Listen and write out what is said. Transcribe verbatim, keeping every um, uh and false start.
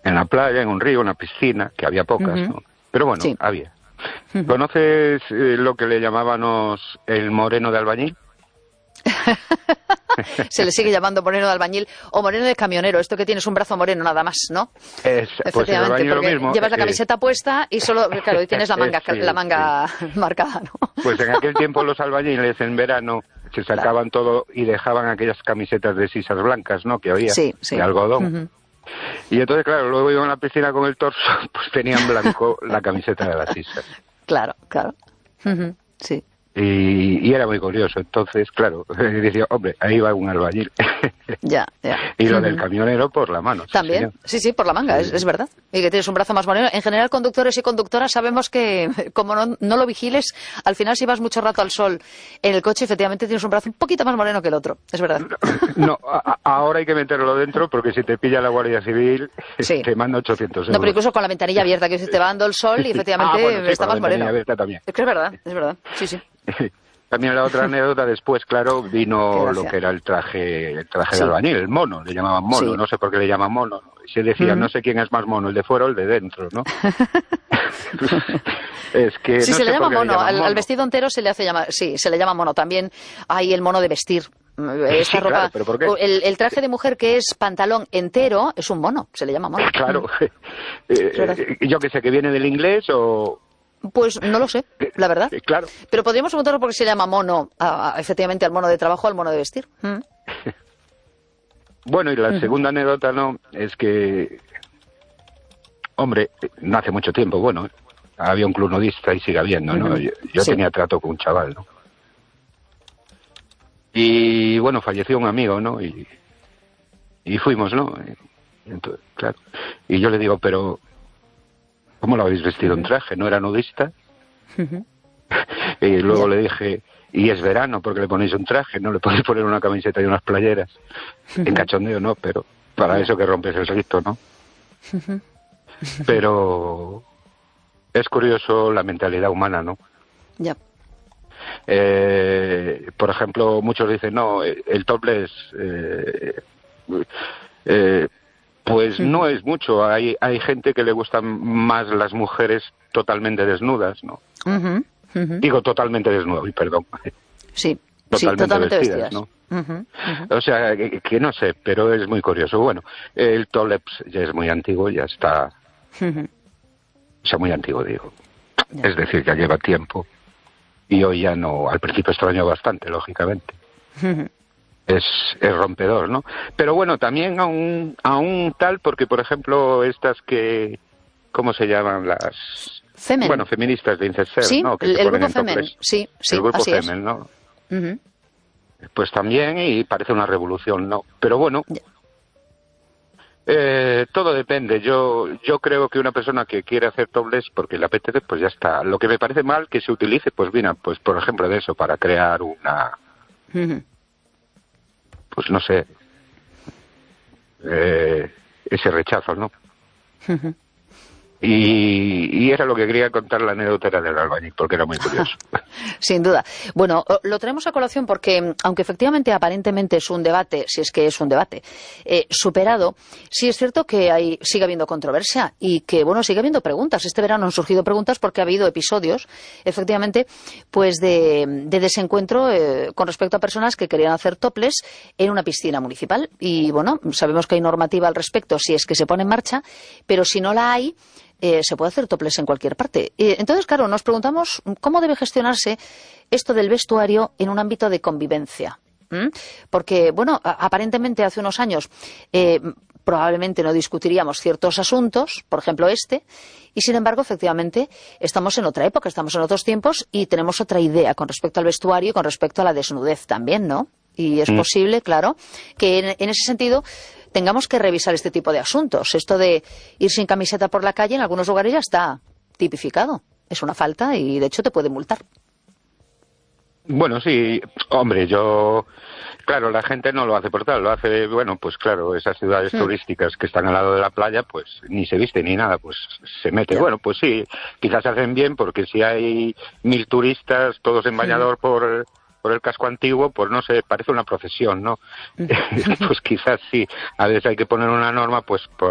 en la playa, en un río, una piscina, que había pocas, uh-huh. ¿no? Pero bueno, sí. había. Uh-huh. ¿Conoces eh, lo que le llamábamos el moreno de albañil? Se le sigue llamando moreno de albañil o moreno de camionero, esto que tienes un brazo moreno nada más, ¿no? Es, pues el albañil porque lo mismo. Llevas la eh, camiseta puesta y solo, claro, y tienes la manga, sí, la manga sí. marcada, ¿no? Pues en aquel tiempo los albañiles en verano se sacaban claro. todo y dejaban aquellas camisetas de sisas blancas, ¿no? Que había, sí, sí. de algodón. Uh-huh. Y entonces, claro, luego iban a la piscina con el torso, pues tenían blanco la camiseta de las sisas. Claro, claro. Uh-huh. Sí. Y, y era muy curioso, entonces, claro, decía, hombre, ahí va un albañil. Ya, ya. Y lo uh-huh. del camionero por la mano. También, sí, sí, sí, por la manga, sí. es, es verdad. Y que tienes un brazo más moreno. En general, conductores y conductoras sabemos que, como no, no lo vigiles, al final si vas mucho rato al sol en el coche, efectivamente tienes un brazo un poquito más moreno que el otro, es verdad. No, a, ahora hay que meterlo dentro porque si te pilla la Guardia Civil, sí. te manda ochocientos euros. No, pero incluso con la ventanilla abierta, que te va dando el sol y efectivamente ah, bueno, sí, está más moreno. Abierta también. Es que es verdad, es verdad, sí, sí. También la otra anécdota, después, claro, vino lo que era el traje el traje sí. de albañil, el mono, le llamaban mono, sí. no sé por qué le llaman mono. Se decía, mm. no sé quién es más mono, el de fuera o el de dentro, ¿no? Es que sí, no se le sé llama por qué mono, le llaman al, mono, al vestido entero se le hace llamar, sí, se le llama mono. También hay el mono de vestir. Esa sí, ropa, claro, ¿pero por qué? El, el traje de mujer que es pantalón entero es un mono, se le llama mono. Claro, eh, yo que sé, que viene del inglés o... Pues no lo sé, la verdad. Claro. Pero podríamos preguntarlo porque se llama mono, a, a, efectivamente, al mono de trabajo, al mono de vestir. ¿Mm? Bueno, y la uh-huh. segunda anécdota, ¿no? Es que, hombre, no hace mucho tiempo, bueno, había un club nudista y sigue habiendo, ¿no? Uh-huh. Yo, yo sí. tenía trato con un chaval, ¿no? Y, bueno, falleció un amigo, ¿no? Y, y fuimos, ¿no? Y, entonces, claro. Y yo le digo, pero... ¿cómo lo habéis vestido en traje? ¿No era nudista? Uh-huh. Y luego yeah. le dije, y es verano, porque le ponéis un traje, no le podéis poner una camiseta y unas playeras. Uh-huh. En cachondeo, ¿no? Pero para yeah. eso que rompes el rito, ¿no? Uh-huh. Pero es curioso la mentalidad humana, ¿no? Ya. Yeah. Eh, por ejemplo, muchos dicen, no, el topless... Eh, eh, Pues no es mucho. Hay hay gente que le gustan más las mujeres totalmente desnudas, ¿no? Uh-huh, uh-huh. Digo totalmente desnudas, y perdón. Sí, totalmente, sí, totalmente vestidas, vestidas. ¿no? Uh-huh, uh-huh. O sea, que, que no sé, pero es muy curioso. Bueno, el topless ya es muy antiguo, ya está... Uh-huh. O sea, muy antiguo, digo. Yeah. Es decir, ya lleva tiempo. Y hoy ya no... Al principio extrañó bastante, lógicamente. Uh-huh. Es, es rompedor, ¿no? Pero bueno, también a un, a un tal, porque por ejemplo estas que, ¿cómo se llaman las? Femen. Bueno, feministas de Incesser, sí, ¿no? Que el, se el ponen grupo en Femen, sí, sí, el grupo así Femen, es. ¿no? Uh-huh. Pues también, y parece una revolución, ¿no? Pero bueno, yeah. eh, todo depende. Yo yo creo que una persona que quiere hacer topless porque le apetece, pues ya está. Lo que me parece mal que se utilice, pues mira, pues por ejemplo de eso, para crear una... Uh-huh. Pues no sé, eh, ese rechazo, ¿no? Uh-huh. Y, y era lo que quería contar la anécdota del albañil, porque era muy curioso. Sin duda. Bueno, lo traemos a colación porque, aunque efectivamente aparentemente es un debate, si es que es un debate, eh, superado, sí es cierto que hay, sigue habiendo controversia y que, bueno, sigue habiendo preguntas. Este verano han surgido preguntas porque ha habido episodios, efectivamente, pues de, de desencuentro eh, con respecto a personas que querían hacer topless en una piscina municipal. Y, bueno, sabemos que hay normativa al respecto si es que se pone en marcha, pero si no la hay, Eh, se puede hacer topless en cualquier parte. Eh, entonces, claro, nos preguntamos cómo debe gestionarse esto del vestuario en un ámbito de convivencia. ¿Mm? Porque, bueno, a- aparentemente hace unos años eh, probablemente no discutiríamos ciertos asuntos, por ejemplo este, y sin embargo, efectivamente, estamos en otra época, estamos en otros tiempos y tenemos otra idea con respecto al vestuario y con respecto a la desnudez también, ¿no? Y es mm. posible, claro, que en, en ese sentido tengamos que revisar este tipo de asuntos. Esto de ir sin camiseta por la calle en algunos lugares ya está tipificado. Es una falta y, de hecho, te puede multar. Bueno, sí, hombre, yo... Claro, la gente no lo hace por tal, lo hace, bueno, pues claro, esas ciudades mm. turísticas que están al lado de la playa, pues ni se viste ni nada, pues se mete. Yeah. Bueno, pues sí, quizás hacen bien porque si hay mil turistas, todos en bañador mm. por... por el casco antiguo, pues no sé, parece una procesión, ¿no? Pues quizás sí, a veces hay que poner una norma, pues por